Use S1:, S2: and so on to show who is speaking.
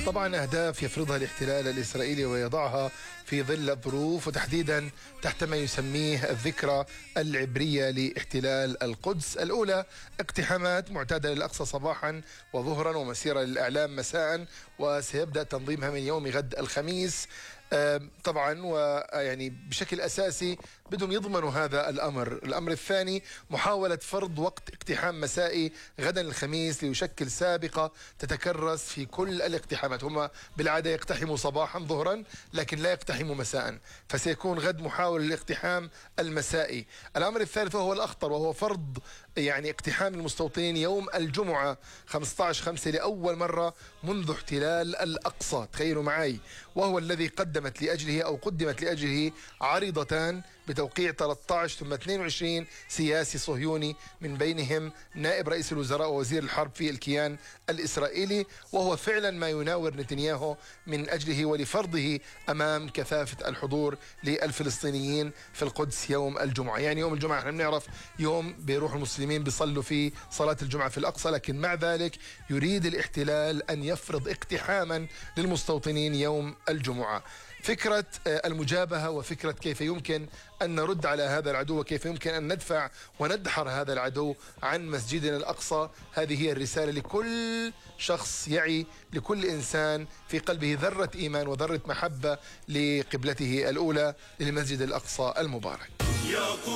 S1: طبعا أهداف يفرضها الاحتلال الإسرائيلي ويضعها في ظل الظروف، وتحديدا تحت ما يسميه الذكرى العبرية لاحتلال القدس. الأولى اقتحامات معتادة للأقصى صباحا وظهرا ومسيرة للإعلام مساء، وسيبدأ تنظيمها من يوم غد الخميس. طبعا ويعني بشكل أساسي بدهم يضمنوا هذا الأمر الثاني محاولة فرض وقت اقتحام مسائي غدا الخميس ليشكل سابقة تتكرس في كل الاقتحامات. هم بالعادة يقتحموا صباحا ظهرا لكن لا يقتحموا مساء، فسيكون غد محاولة للاقتحام المسائي. الأمر الثالث وهو الأخطر، وهو فرض اقتحام المستوطنين يوم الجمعة 15/5 لأول مرة منذ احتلال الأقصى. تخيلوا معي، وهو الذي قدمت لأجله عريضتان بتوقيع 13 ثم 22 سياسي صهيوني، من بينهم نائب رئيس الوزراء ووزير الحرب في الكيان الإسرائيلي، وهو فعلا ما يناور نتنياهو من أجله ولفرضه أمام كثافة الحضور للفلسطينيين في القدس يوم الجمعة. يعني يوم الجمعة احنا بنعرف يوم بيروح المسلمين بيصلوا فيه صلاة الجمعة في الأقصى، لكن مع ذلك يريد الاحتلال أن يفرض اقتحاما للمستوطنين يوم الجمعة. فكرة المجابهة وفكرة كيف يمكن أن نرد على هذا العدو وكيف يمكن أن ندفع وندحر هذا العدو عن مسجدنا الأقصى، هذه هي الرسالة لكل شخص يعي، لكل إنسان في قلبه ذرة إيمان وذرة محبة لقبلته الأولى للمسجد الأقصى المبارك.